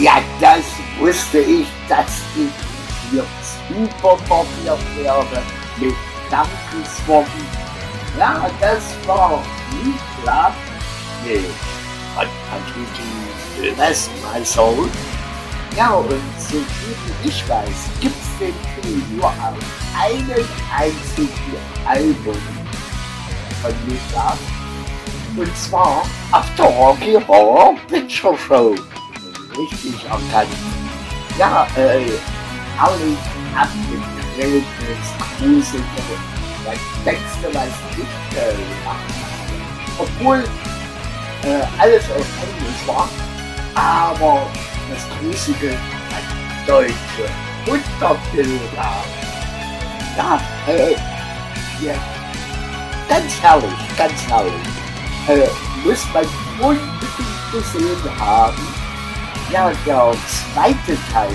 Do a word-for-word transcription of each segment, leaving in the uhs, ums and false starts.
Ja, das wusste ich, dass ich hier super motiviert werde mit Dankesworten. Ja, das war nie klar. Nee, hat Patrick das mal so. Ja, und so viel ich weiß, gibt's den Film nur auf einem einzigen Album von Niklas. Und zwar auf der Rocky Horror Picture Show. Richtig erkannt. Ja, äh, herrlich abgegrilltes, gruselige, das Texte, was ich äh, gemacht habe. Obwohl äh, alles auf Englisch war, aber das Gruselige hat deutsche Unterbilder. Ja, äh, ja, ganz herrlich, ganz herrlich. Äh, muss man unbedingt gesehen haben. Ja, der zweite Teil,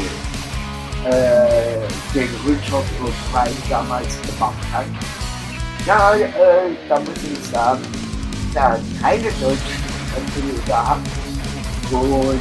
äh, den Richard O'Brien damals gemacht hat, ja, äh, da muss ich sagen, da hat keine deutschen Untertitel gehabt. Und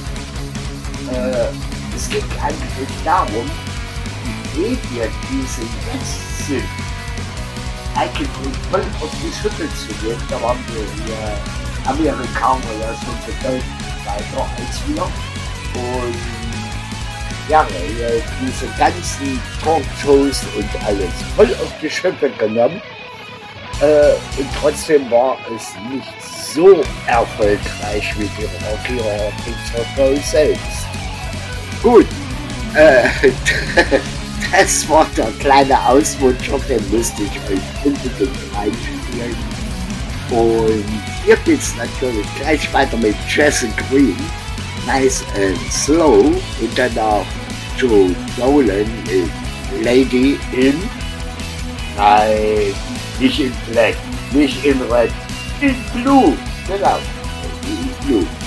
äh, es ging eigentlich darum, die Medien, die sie jetzt sind, eigentlich voll auf die Schütte zu gehen. Da waren wir hier Amerikaner ja schon bedeutend weiter als wir. Und ja, diese ganzen Talkshows und alles voll auf die Schippe genommen. Äh, und trotzdem war es nicht so erfolgreich wie die Rocky Horror Picture Show selbst. Gut, äh, das war der kleine Ausrutscher, den musste ich euch unbedingt reinspielen. Und hier geht's natürlich gleich weiter mit Jesse Green, Nice and Slow, und danach Joe Dolan in Lady in, nein, nicht in Black, nicht in Red, in Blue, genau, in Blue.